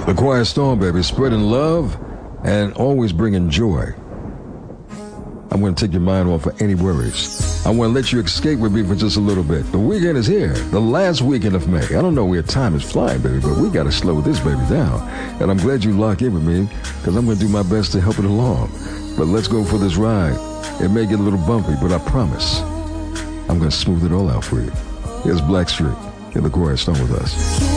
The Quiet Storm, baby, spreading love and always bringing joy. I'm going to take your mind off of any worries. I want to let you escape with me for just a little bit. The weekend is here, the last weekend of May. I don't know where time is flying, baby, but we got to slow this baby down. And I'm glad you lock in with me because I'm going to do my best to help it along. But let's go for this ride. It may get a little bumpy, but I promise I'm going to smooth it all out for you. Here's Blackstreet in The Quiet Storm with us.